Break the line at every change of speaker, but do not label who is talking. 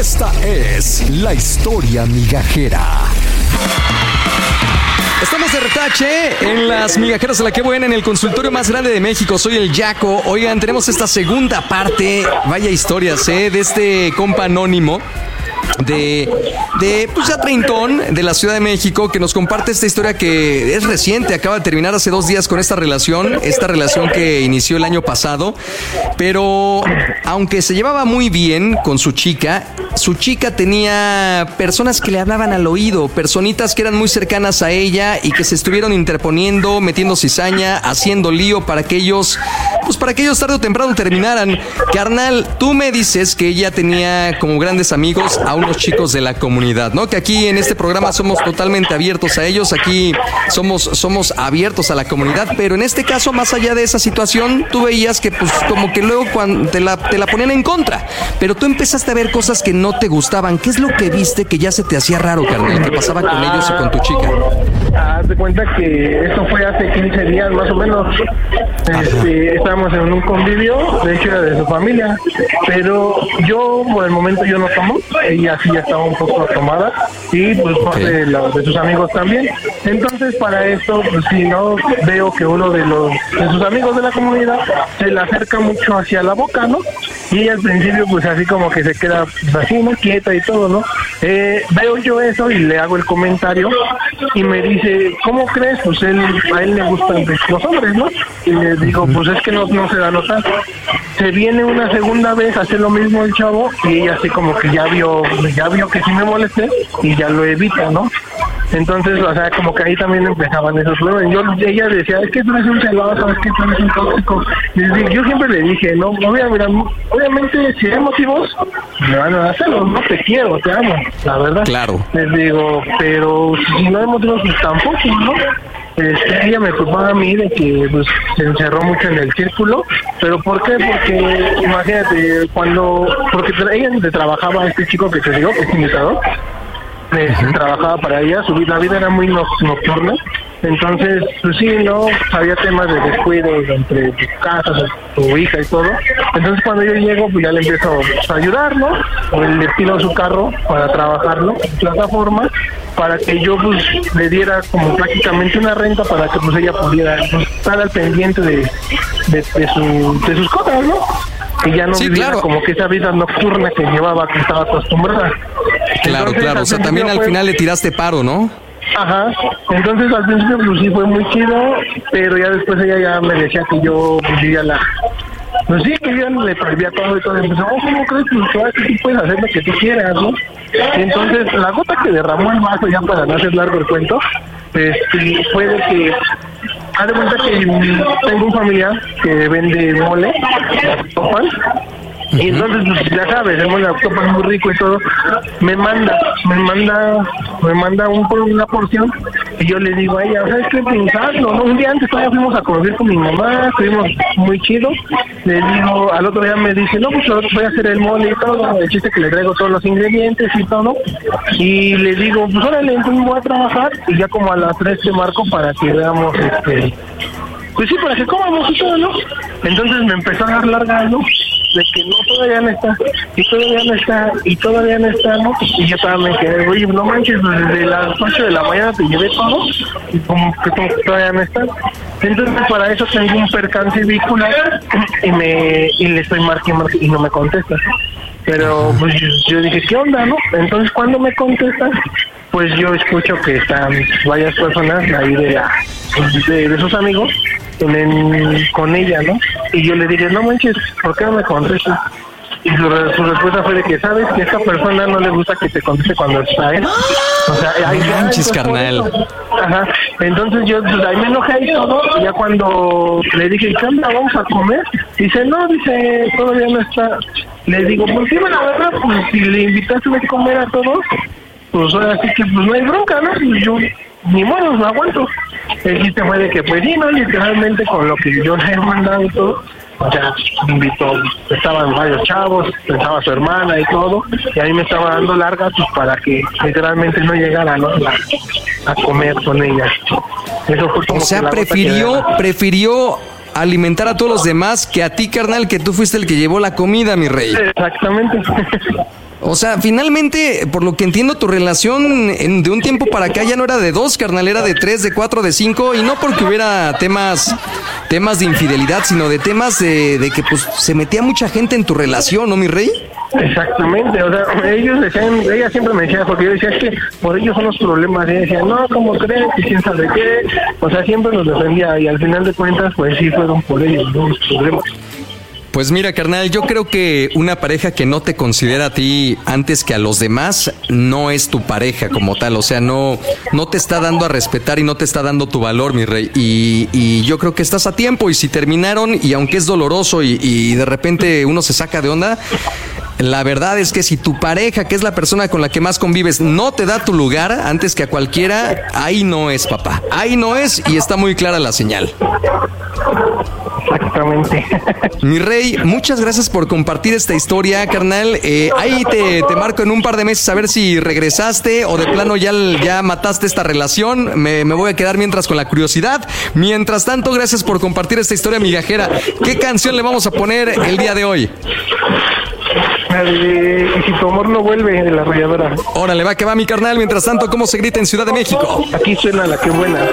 Esta es la historia migajera. Estamos de retache en las migajeras de la que buena en el consultorio más grande de México. Soy el Yaco. Oigan, tenemos esta segunda parte, vaya historias, de este compa anónimo pues ya treintón de la Ciudad de México, que nos comparte esta historia que es reciente, acaba de terminar hace 2 días con esta relación que inició el año pasado, pero aunque se llevaba muy bien con su chica tenía personas que le hablaban al oído, personitas que eran muy cercanas a ella y que se estuvieron interponiendo, metiendo cizaña, haciendo lío para que ellos tarde o temprano terminaran. Carnal, tú me dices que ella tenía como grandes amigos a unos chicos de la comunidad, ¿no? Que aquí en este programa somos totalmente abiertos a ellos, aquí somos abiertos a la comunidad, pero en este caso, más allá de esa situación, tú veías que pues como que luego cuando te la ponían en contra, pero tú empezaste a ver cosas que no te gustaban. ¿Qué es lo que viste que ya se te hacía raro, carnal, que pasaba con ellos y con tu chica?
Haz de cuenta que esto fue hace 15 días más o menos. Estábamos en un convivio, de hecho era de su familia, pero yo por el momento yo no tomo, ella sí ya estaba un poco tomada y pues parte de sus amigos también. Entonces para esto, pues si no veo que uno de sus amigos de la comunidad se le acerca mucho hacia la boca, ¿no? Y ella al principio pues así como que se queda pues, así muy quieta y todo, ¿no? Veo yo eso y le hago el comentario y me dice, ¿cómo crees? Pues a él le gustan los hombres, ¿no? Y le digo, pues es que no se da a notar. Se viene una segunda vez a hacer lo mismo el chavo y ella así como que ya vio que sí me molesté y ya lo evita, ¿no? Entonces, o sea, como que ahí también empezaban esos problemas. Ella decía, es que tú eres un celoso, es que tú eres un tóxico. Y yo siempre le dije, no, mira, obviamente si hay motivos, me van a hacerlo, no te quiero, te amo, la verdad. Claro. Les digo, pero si no hay motivos, pues tampoco, ¿no? Ella me culpaba a mí de que pues se encerró mucho en el círculo, pero ¿por qué? Porque imagínate, porque ella le trabajaba a este chico que te digo, que es imitador, trabajaba para ella, la vida era muy nocturna, entonces pues sí, no, había temas de descuidos entre tus casas, tu hija y todo. Entonces cuando yo llego pues ya le empiezo a ayudar, ¿no? O le pido su carro para trabajarlo en plataforma, para que yo pues le diera como prácticamente una renta para que pues ella pudiera pues, estar al pendiente de sus cosas, ¿no? Y ya no viviera como que esa vida nocturna que llevaba, que estaba acostumbrada. Entonces,
o sea, también al final le tiraste paro, ¿no?
Ajá, entonces al principio pues sí fue muy chido, pero ya después ella ya me decía que yo vivía pues sí, que yo le prohibía todo y todo. Y empezó, ¿cómo crees que tú puedes hacer lo que tú quieras, no? Y entonces la gota que derramó el vaso, ya para no hacer largo el cuento, fue de que haz de cuenta que tengo un familiar que vende mole, Octopan, y entonces pues, ya sabes, el mole de Octopan es muy rico y todo, me manda una porción y yo le digo a ella, ¿sabes qué? Pensarlo, ¿no? Un día antes todavía fuimos a conocer con mi mamá, estuvimos muy chido, le digo, al otro día me dice, no, pues voy a hacer el mole y todo, el chiste que le traigo todos los ingredientes y todo, y le digo, pues órale, entonces voy a trabajar y ya como a las 3 te marco para que veamos pues sí, para que comamos y todo, ¿no? Entonces me empezó a dar larga, ¿no? De que no, todavía no está, y todavía no está, ¿no? Y yo estaba me quedé, oye, no manches, desde las 8 de la mañana te llevé todo, y como que todavía no está. Entonces para eso tengo un percance vehicular y le estoy marcando y no me contesta. Pero pues yo dije, ¿qué onda, no? Entonces cuando me contesta, pues yo escucho que están varias personas ahí de sus amigos con ella, ¿no? Y yo le dije, no manches, ¿por qué no me contestas? Y su respuesta fue de que, ¿sabes? Que a esta persona no le gusta que te conteste cuando está él. O sea, ahí
manches, carnal.
Ajá. Entonces yo pues, ahí me enojé y todo. Y ya cuando le dije, ¿qué onda? ¿Vamos a comer? Dice, no, todavía no está. Le digo, pues sí, la verdad, pues si le invitaste a comer a todos, pues ahora sí que pues no hay bronca, ¿no? Pues yo ni modo, no aguanto. El chiste fue de que pues sí, ¿no? Literalmente con lo que yo le he mandado y todo, ya invitó, estaban varios chavos, estaba su hermana y todo, y a mí me estaba dando largas pues, para que literalmente no llegara, ¿no? a comer con ella. Eso fue como,
o sea, prefirió alimentar a todos los demás que a ti, carnal, que tú fuiste el que llevó la comida, mi rey.
Exactamente.
O sea, finalmente, por lo que entiendo, tu relación de un tiempo para acá ya no era de 2, carnal, era de 3, de 4, de 5, y no porque hubiera temas de infidelidad, sino de temas de que pues se metía mucha gente en tu relación, ¿no, mi rey?
Exactamente, o sea, ellos decían, ella siempre me decía, porque yo decía, es que por ellos son los problemas, y ella decía, no, ¿cómo crees? ¿Y quién sabe qué? O sea, siempre los defendía, y al final de cuentas, pues sí fueron por ellos, ¿no? Los problemas.
Pues mira, carnal, yo creo que una pareja que no te considera a ti antes que a los demás no es tu pareja como tal. O sea, no te está dando a respetar y no te está dando tu valor, mi rey. Y yo creo que estás a tiempo. Y si terminaron, y aunque es doloroso y de repente uno se saca de onda, la verdad es que si tu pareja, que es la persona con la que más convives, no te da tu lugar antes que a cualquiera, ahí no es, papá. Ahí no es, y está muy clara la señal.
Exactamente.
Mi rey, muchas gracias por compartir esta historia, carnal. Ahí te marco en un par de meses a ver si regresaste o de plano ya mataste esta relación. Me voy a quedar mientras con la curiosidad. Mientras tanto, gracias por compartir esta historia migajera. ¿Qué canción le vamos a poner el día de hoy?
Y si tu amor no vuelve, de La Arrolladora.
Órale, va que va, mi carnal. Mientras tanto, ¿cómo se grita en Ciudad de México?
Aquí suena La Que Buena.